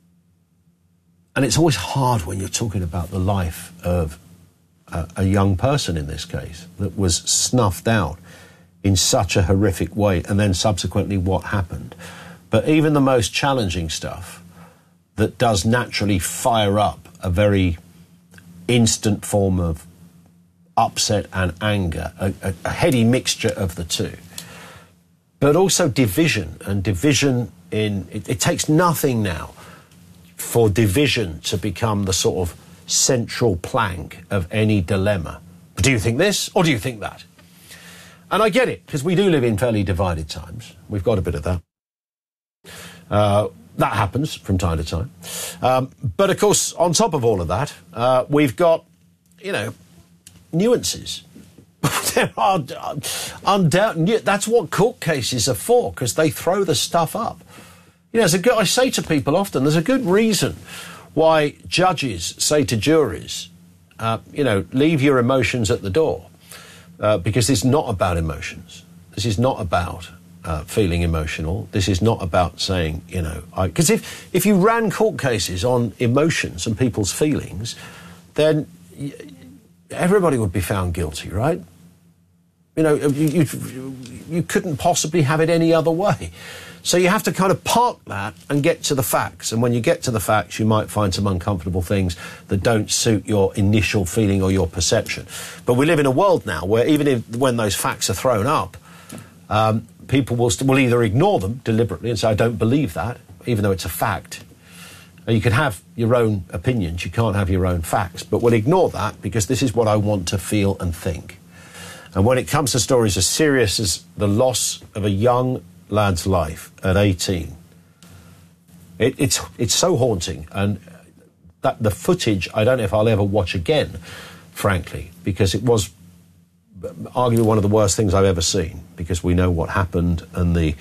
and it's always hard when you're talking about the life of a, a young person in this case that was snuffed out in such a horrific way, and then subsequently what happened. But even the most challenging stuff that does naturally fire up a very instant form of upset and anger, a, a, a heady mixture of the two. But also division, and division in... It, it takes nothing now for division to become the sort of central plank of any dilemma. Do you think this, or do you think that? And I get it, because we do live in fairly divided times. We've got a bit of that. Uh, that happens from time to time. Um, but, of course, on top of all of that, uh, we've got, you know, nuances. There are undoubtedly, that's what court cases are for, because they throw the stuff up. You know, there's a good, I say to people often, there's a good reason why judges say to juries, uh, you know, leave your emotions at the door, uh, because it's not about emotions. This is not about uh, feeling emotional. This is not about saying, you know, because if, if you ran court cases on emotions and people's feelings, then y everybody would be found guilty, right? You know, you, you, you couldn't possibly have it any other way. So you have to kind of park that and get to the facts. And when you get to the facts, you might find some uncomfortable things that don't suit your initial feeling or your perception. But we live in a world now where even if, when those facts are thrown up, um, people will, will either ignore them deliberately and say, I don't believe that, even though it's a fact. You can have your own opinions, you can't have your own facts, but we'll ignore that because this is what I want to feel and think. And when it comes to stories as serious as the loss of a young lad's life at eighteen, it, it's it's so haunting, and that the footage I don't know if I'll ever watch again, frankly, because it was arguably one of the worst things I've ever seen, because we know what happened and the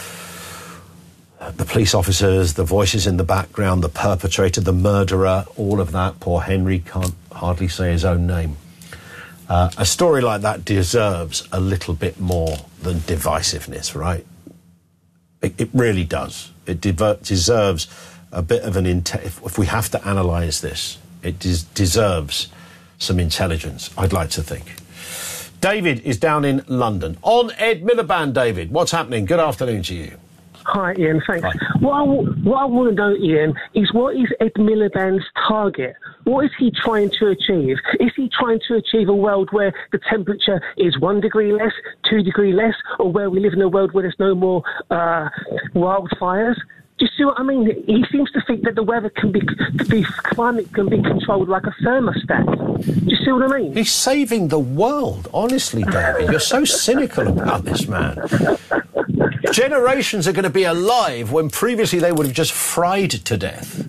the police officers, the voices in the background, the perpetrator, the murderer, all of that. Poor Henry can't hardly say his own name. Uh, a story like that deserves a little bit more than divisiveness, right? It, it really does. It deserves a bit of an... If, if we have to analyse this, it des deserves some intelligence, I'd like to think. David is down in London. On Ed Miliband, David, what's happening? Good afternoon to you. Hi, Ian. Thanks. What I, w- what I want to know, Ian, is what is Ed Miliband's target? What is he trying to achieve? Is he trying to achieve a world where the temperature is one degree less, two degree less, or where we live in a world where there's no more uh, wildfires? Do you see what I mean? He seems to think that the weather can be, the climate can be controlled like a thermostat. Do you see what I mean? He's saving the world. Honestly, David, you're so cynical about this man. Generations are going to be alive when previously they would have just fried to death.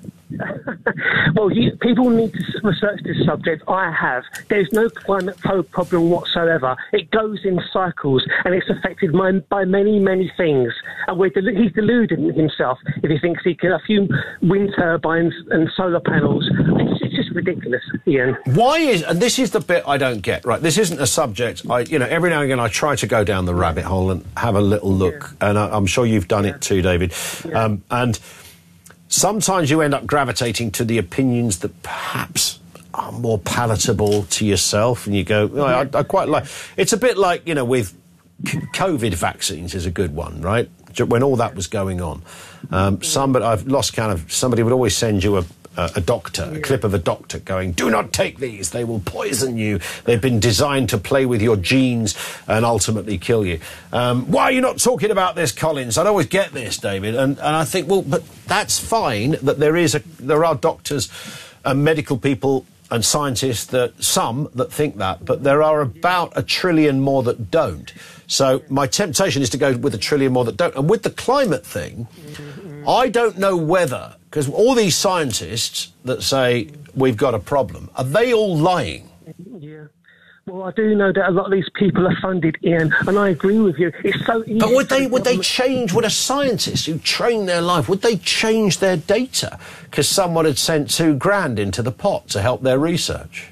Well, you, people need to research this subject. I have. There's no climate pro- problem whatsoever. It goes in cycles, and it's affected by, by many, many things. And we're del- he's deluding himself if he thinks he can a few wind turbines and solar panels. It's, it's just ridiculous, Ian. Why is, and this is the bit I don't get, right, this isn't a subject, I, you know, every now and again I try to go down the rabbit hole and have a little look, yeah. and I, I'm sure you've done yeah. it too, David, yeah. um, and sometimes you end up gravitating to the opinions that perhaps are more palatable to yourself, and you go, oh, I, I quite like, it's a bit like, you know, with COVID vaccines is a good one, right? When all that was going on. Um, somebody, I've lost count of, somebody would always send you a Uh, a doctor, a clip of a doctor going, do not take these, they will poison you, they've been designed to play with your genes and ultimately kill you. Um, why are you not talking about this, Collins? I don't always get this, David, and, and I think, well, but that's fine that there is a, there are doctors and medical people and scientists, that some that think that, but there are about a trillion more that don't. So my temptation is to go with a trillion more that don't. And with the climate thing, I don't know whether, because all these scientists that say we've got a problem, are they all lying? Yeah. Well, I do know that a lot of these people are funded, Ian, and I agree with you. It's so easy. But would they would they change, would a scientist who trained their life, would they change their data because someone had sent two grand into the pot to help their research?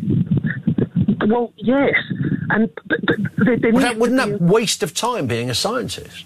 Well, yes. And but, but they, they well, that, wouldn't that be... waste of time being a scientist?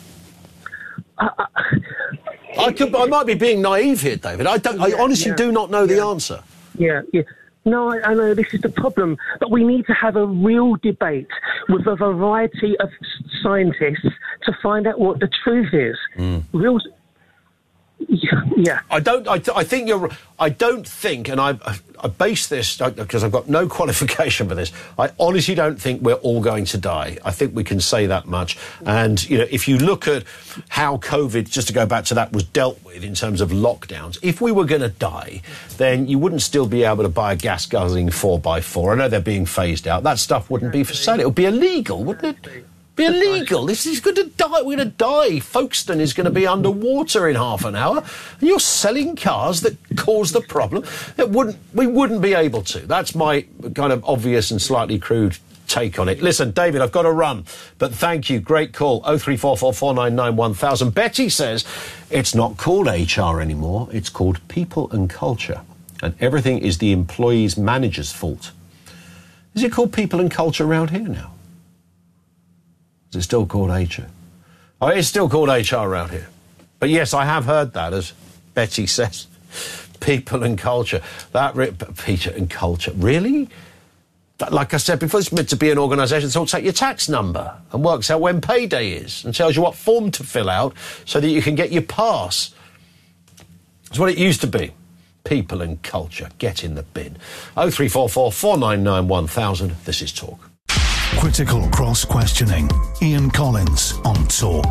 Uh, uh, I could. I might be being naive here, David. I don't. Yeah, I honestly yeah, do not know yeah. the answer. Yeah, yeah. No, I, I know this is the problem, but we need to have a real debate with a variety of scientists to find out what the truth is. Mm. Real. Yeah, yeah. I don't. I, I think you're. I don't think, and I, I base this because I've got no qualification for this. I honestly don't think we're all going to die. I think we can say that much. And you know, if you look at how COVID, just to go back to that, was dealt with in terms of lockdowns, if we were going to die, then you wouldn't still be able to buy a gas guzzling four by four. I know they're being phased out. That stuff wouldn't be for sale. It would be illegal, wouldn't it? Be illegal. This is going to die. We're going to die. Folkestone is going to be underwater in half an hour, and you're selling cars that cause the problem. It wouldn't. We wouldn't be able to. That's my kind of obvious and slightly crude take on it. Listen, David, I've got to run, but thank you. Great call. Oh three four four four nine nine one thousand. Betty says it's not called H R anymore. It's called People and Culture, and everything is the employee's manager's fault. Is it called People and Culture around here now? Is it still called H R? Oh, it's still called H R around here. But yes, I have heard that, as Betty says. People and culture. That re- Peter and culture. Really? That, like I said before, it's meant to be an organisation that will take your tax number and works out when payday is and tells you what form to fill out so that you can get your pass. That's what it used to be. People and culture. Get in the bin. oh three four four four nine nine one thousand. This is Talk. Critical cross-questioning. Ian Collins on Talk.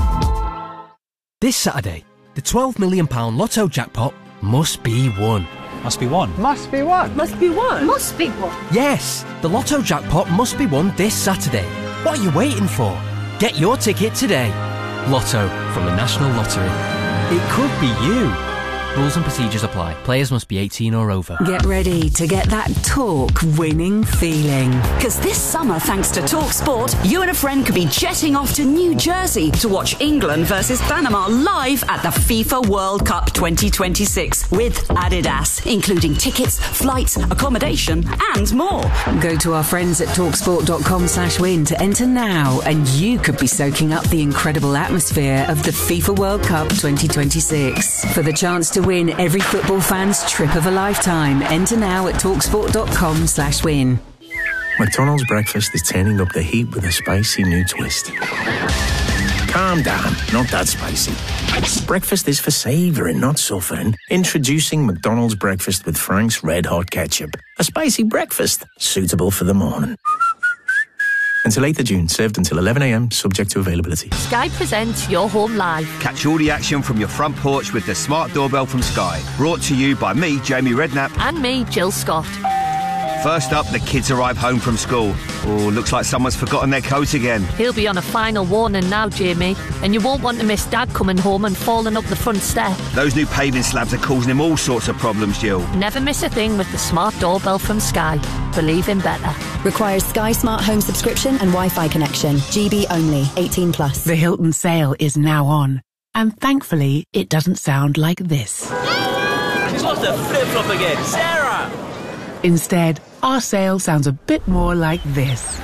This Saturday, the twelve million pounds Lotto jackpot must be won. Must be won. Must be won. Must be won. Must be won. Yes, the Lotto jackpot must be won this Saturday. What are you waiting for? Get your ticket today. Lotto from the National Lottery. It could be you. Rules and procedures apply. Players must be eighteen or over. Get ready to get that Talk winning feeling. Because this summer, thanks to Talk Sport, you and a friend could be jetting off to New Jersey to watch England versus Panama live at the FIFA World Cup twenty twenty-six with Adidas, including tickets, flights, accommodation and more. Go to our friends at talksport.com slash win to enter now, and you could be soaking up the incredible atmosphere of the FIFA World Cup twenty twenty-six. For the chance to win every football fan's trip of a lifetime, enter now at talksport.com slash win. McDonald's breakfast is turning up the heat with a spicy new twist. Calm down, not that spicy. Breakfast is for savouring, not suffering. Introducing McDonald's breakfast with Frank's Red Hot Ketchup. A spicy breakfast, suitable for the morning. Until eighth of June, served until eleven a m, subject to availability. Sky presents Your Home Live. Catch all the action from your front porch with the smart doorbell from Sky. Brought to you by me, Jamie Redknapp. And me, Jill Scott. First up, the kids arrive home from school. Oh, looks like someone's forgotten their coat again. He'll be on a final warning now, Jamie, and you won't want to miss Dad coming home and falling up the front step. Those new paving slabs are causing him all sorts of problems, Jill. Never miss a thing with the smart doorbell from Sky. Believe in better. Requires Sky Smart Home subscription and Wi-Fi connection. G B only, eighteen plus. The Hilton sale is now on, and thankfully it doesn't sound like this. She's lost her flip-flop again. Sarah! Instead, our sale sounds a bit more like this.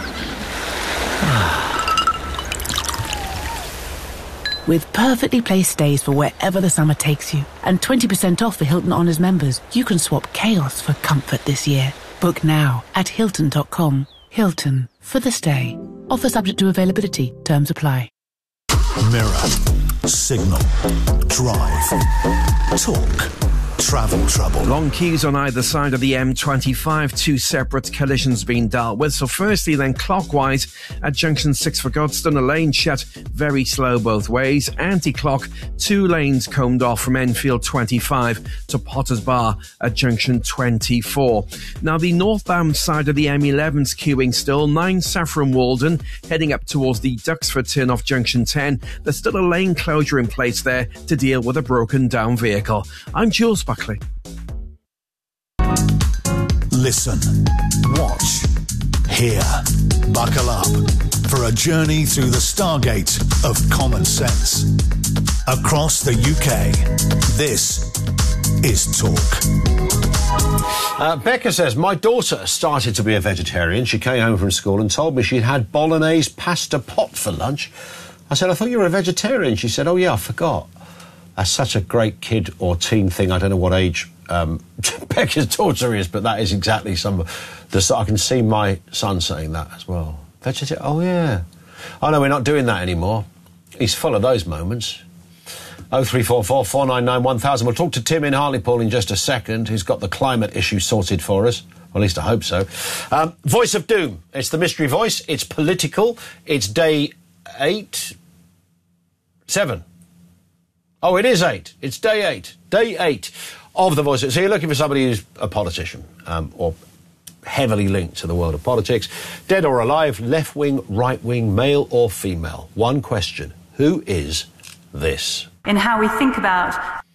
With perfectly placed stays for wherever the summer takes you, and twenty percent off for Hilton Honors members, you can swap chaos for comfort this year. Book now at Hilton dot com. Hilton, for the stay. Offer subject to availability. Terms apply. Mirror, signal, drive, talk. Travel trouble. Long queues on either side of the M twenty-five, two separate collisions being dealt with. So firstly, then clockwise at junction six for Godstone, a lane shut, very slow both ways. Anti-clock, two lanes combed off from Enfield twenty-five to Potters Bar at junction twenty-four. Now the northbound side of the M eleven's queuing still, nine Saffron Walden, heading up towards the Duxford turn off junction ten. There's still a lane closure in place there to deal with a broken down vehicle. I'm Jules Buckley. Listen, watch, hear, buckle up for a journey through the stargate of common sense. Across the U K, this is Talk. Uh, Becca says, my daughter started to be a vegetarian. She came home from school and told me she'd had bolognese pasta pot for lunch. I said, I thought you were a vegetarian. She said, oh yeah, I forgot. That's such a great kid or teen thing. I don't know what age um, Becca's daughter is, but that is exactly some... The, I can see my son saying that as well. Vegetarian? Oh, yeah. Oh, no, we're not doing that anymore. He's full of those moments. oh three four four, four nine nine, one thousand. We'll talk to Tim in Hartlepool in just a second, who's got the climate issue sorted for us. Well, at least I hope so. Um, Voice of Doom. It's the mystery voice. It's political. It's day eight... Seven. Oh, it is eight. It's day eight. Day eight of the Voice. So you're looking for somebody who's a politician um, or heavily linked to the world of politics. Dead or alive, left wing, right wing, male or female. One question. Who is this? In how we think about...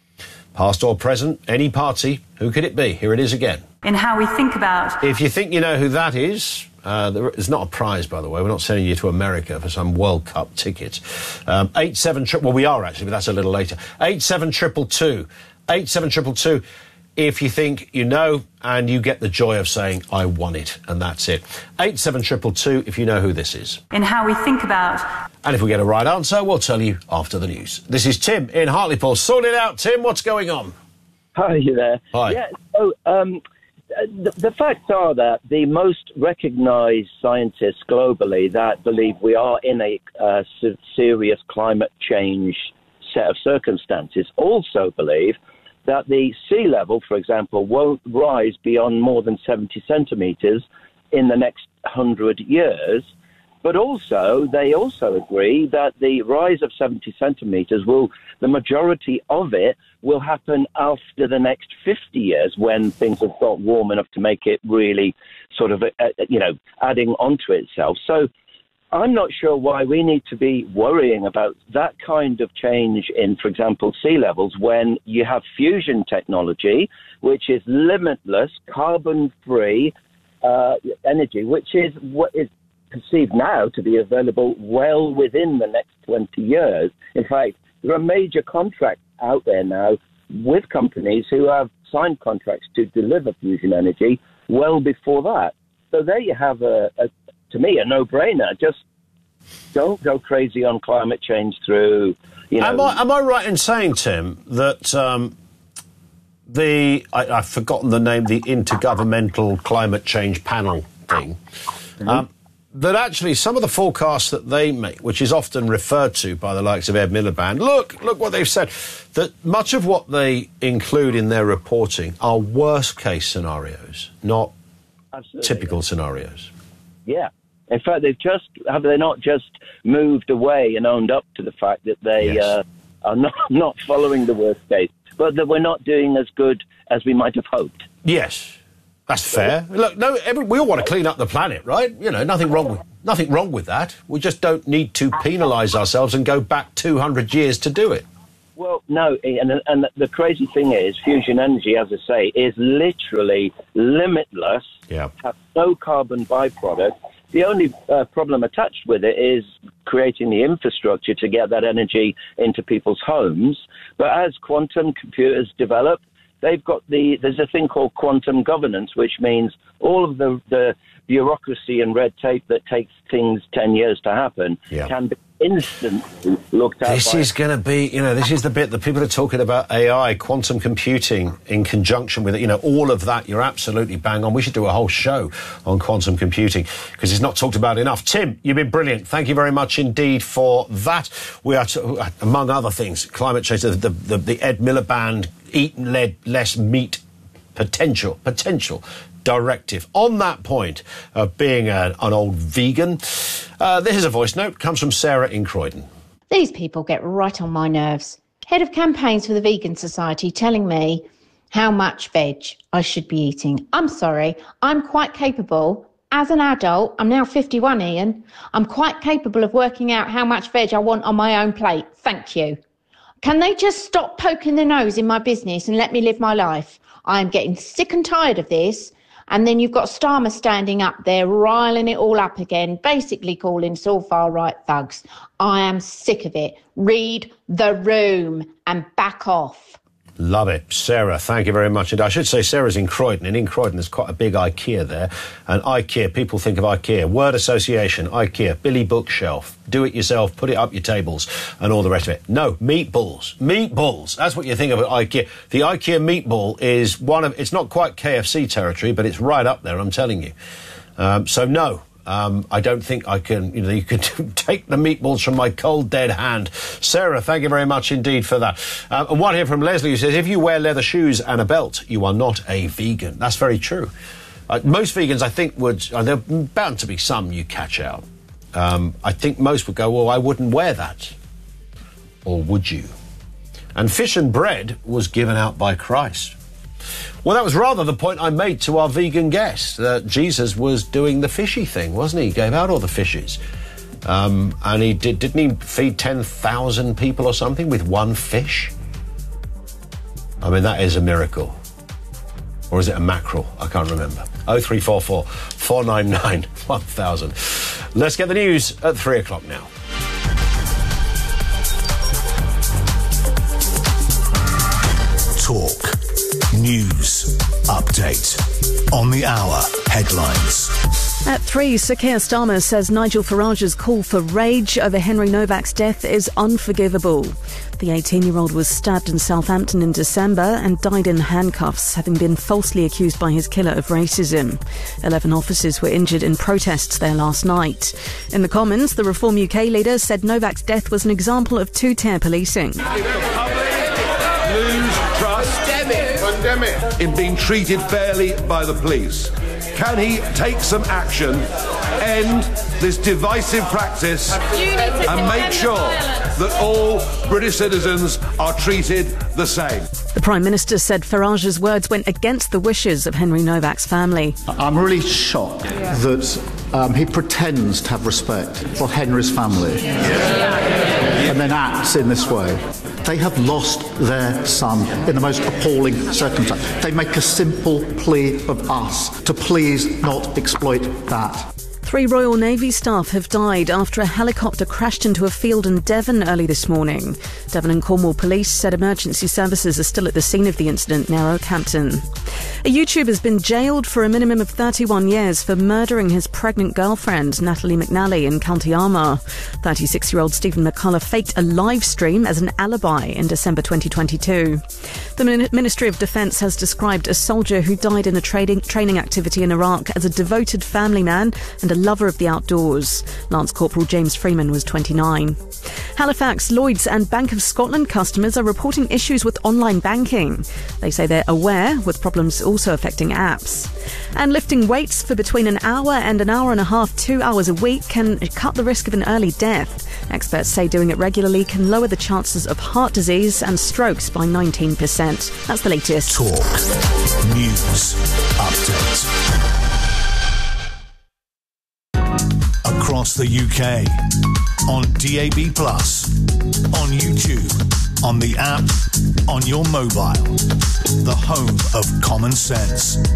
Past or present, any party. Who could it be? Here it is again. In how we think about... If you think you know who that is... Uh, there is not a prize, by the way. We're not sending you to America for some World Cup tickets. Um, eight seven triple. Well, we are actually, but that's a little later. Eight seven triple two. Eight seven triple two. If you think you know, and you get the joy of saying, "I won it," and that's it. Eight seven triple two. If you know who this is. In how we think about. And if we get a right answer, we'll tell you after the news. This is Tim in Hartlepool. Sort it out, Tim. What's going on? Hi, you there? Hi. Yeah. So, um. The, the facts are that the most recognised scientists globally that believe we are in a uh, serious climate change set of circumstances also believe that the sea level, for example, won't rise beyond more than seventy centimetres in the next hundred years. But also, they also agree that the rise of seventy centimetres will, the majority of it will happen after the next fifty years when things have got warm enough to make it really sort of, uh, you know, adding onto itself. So I'm not sure why we need to be worrying about that kind of change in, for example, sea levels when you have fusion technology, which is limitless, carbon-free uh, energy, which is what is perceived now to be available well within the next twenty years. In fact, there are major contracts out there now with companies who have signed contracts to deliver fusion energy well before that. So there you have, a, a to me, a no-brainer. Just don't go crazy on climate change through, you know... Am I, am I right in saying, Tim, that um, the... I, I've forgotten the name, the Intergovernmental Climate Change Panel thing... Mm-hmm. Um, that actually some of the forecasts that they make, which is often referred to by the likes of Ed Miliband, look, look what they've said, that much of what they include in their reporting are worst-case scenarios, not Absolutely. typical scenarios. Yeah. In fact, they've just, have they not just moved away and owned up to the fact that they yes. uh, are not, not following the worst case, but that we're not doing as good as we might have hoped? Yes. That's fair. Look, no, every, we all want to clean up the planet, right? You know, nothing wrong with nothing wrong with that. We just don't need to penalise ourselves and go back two hundred years to do it. Well, no, and, and the crazy thing is, fusion energy, as I say, is literally limitless. Yeah. Has no carbon byproduct. The only uh, problem attached with it is creating the infrastructure to get that energy into people's homes. But as quantum computers develop, they've got the, there's a thing called quantum governance, which means all of the, the bureaucracy and red tape that takes things ten years to happen yeah. can be instantly looked at. This by is going to be, you know, this is the bit that people are talking about A I, quantum computing in conjunction with it, you know, all of that. You're absolutely bang on. We should do a whole show on quantum computing because it's not talked about enough. Tim, you've been brilliant. Thank you very much indeed for that. We are, to, among other things, climate change, the, the, the, the Ed Miliband eat lead, less meat potential, potential directive. On that point of being a, an old vegan, uh, this is a voice note, comes from Sarah in Croydon. These people get right on my nerves. Head of campaigns for the Vegan Society telling me how much veg I should be eating. I'm sorry, I'm quite capable. As an adult, I'm now fifty-one, Ian. I'm quite capable of working out how much veg I want on my own plate. Thank you. Can they just stop poking their nose in my business and let me live my life? I am getting sick and tired of this. And then you've got Starmer standing up there, riling it all up again, basically calling us all far-right thugs. I am sick of it. Read the room and back off. Love it. Sarah, thank you very much. And I should say Sarah's in Croydon, and in Croydon there's quite a big IKEA there. And IKEA, people think of IKEA, word association, IKEA, Billy Bookshelf, do it yourself, put it up your tables, and all the rest of it. No, meatballs. Meatballs. That's what you think of at IKEA. The IKEA meatball is one of, it's not quite K F C territory, but it's right up there, I'm telling you. Um, so no. Um, I don't think I can, you know, you can take the meatballs from my cold, dead hand. Sarah, thank you very much indeed for that. Uh, and one here from Leslie who says, if you wear leather shoes and a belt, you are not a vegan. That's very true. Uh, most vegans, I think, would, uh, there are bound to be some you catch out. Um, I think most would go, well, I wouldn't wear that. Or would you? And fish and bread was given out by Christ. Well, that was rather the point I made to our vegan guest, that Jesus was doing the fishy thing, wasn't he? He gave out all the fishes. Um, and he did, didn't he feed ten thousand people or something with one fish? I mean, that is a miracle. Or is it a mackerel? I can't remember. oh three four four, four nine nine, one thousand. Let's get the news at three o'clock now. Talk. News. Update. On the hour. Headlines. At three, Sir Keir Starmer says Nigel Farage's call for rage over Henry Novak's death is unforgivable. The eighteen-year-old was stabbed in Southampton in December and died in handcuffs, having been falsely accused by his killer of racism. Eleven officers were injured in protests there last night. In the Commons, the Reform U K leader said Novak's death was an example of two-tier policing. Lose trust in being treated fairly by the police. Can he take some action, end this divisive practice and make sure that all British citizens are treated the same? The Prime Minister said Farage's words went against the wishes of Henry Novak's family. I'm really shocked yeah. that um, he pretends to have respect for Henry's family yeah. and then acts in this way. They have lost their son in the most appalling circumstance. They make a simple plea of us to please not exploit that. Three Royal Navy staff have died after a helicopter crashed into a field in Devon early this morning. Devon and Cornwall Police said emergency services are still at the scene of the incident near Oakhampton. A YouTuber has been jailed for a minimum of thirty-one years for murdering his pregnant girlfriend, Natalie McNally, in County Armagh. thirty-six-year-old Stephen McCullough faked a live stream as an alibi in December twenty twenty-two. The Min- Ministry of Defence has described a soldier who died in a trading, training activity in Iraq as a devoted family man and a lover of the outdoors. Lance Corporal James Freeman was twenty-nine. Halifax, Lloyds and Bank of Scotland customers are reporting issues with online banking. They say they're aware, with problems also affecting apps. And lifting weights for between an hour and an hour and a half, two hours a week can cut the risk of an early death. Experts say doing it regularly can lower the chances of heart disease and strokes by nineteen percent. That's the latest. Talk News Update. Across the U K, on D A B plus, on YouTube, on the app, on your mobile. The home of common sense.